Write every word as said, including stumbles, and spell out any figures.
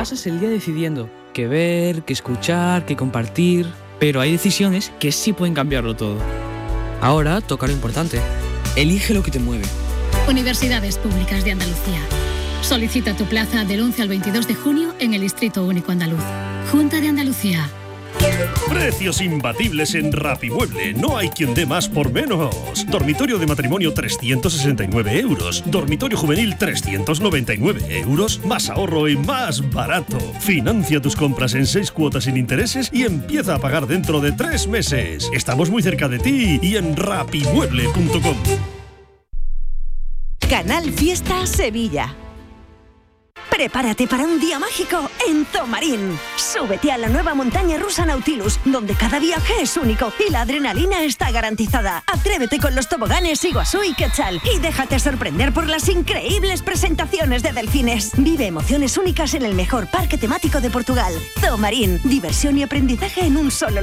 pasas el día decidiendo qué ver, qué escuchar, qué compartir, pero hay decisiones que sí pueden cambiarlo todo. Ahora toca lo importante. Elige lo que te mueve. Universidades Públicas de Andalucía. Solicita tu plaza del once al veintidós de junio en el Distrito Único Andaluz. Junta de Andalucía. Precios imbatibles en Rapimueble. No hay quien dé más por menos. Dormitorio de matrimonio trescientos sesenta y nueve euros. Dormitorio juvenil trescientos noventa y nueve euros. Más ahorro y más barato. Financia tus compras en seis cuotas sin intereses y empieza a pagar dentro de tres meses. Estamos muy cerca de ti y en rapimueble punto com. Canal Fiesta Sevilla. Prepárate para un día mágico en Tomarín. Súbete a la nueva montaña rusa Nautilus, donde cada viaje es único y la adrenalina está garantizada. Atrévete con los toboganes Iguazú y Quetzal y déjate sorprender por las increíbles presentaciones de delfines. Vive emociones únicas en el mejor parque temático de Portugal. Tomarín, diversión y aprendizaje en un solo lugar.